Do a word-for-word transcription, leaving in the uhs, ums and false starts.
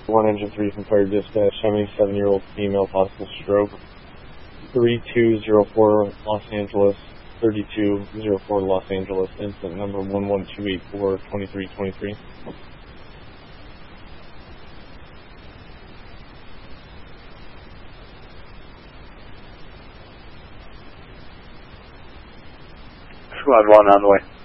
one engine three from Fire Dispatch, seventy-seven-year-old female, possible stroke. thirty-two oh four Los Angeles, thirty-two oh four Los Angeles, incident number one one two eight four, twenty-three twenty-three. Squad one on the way.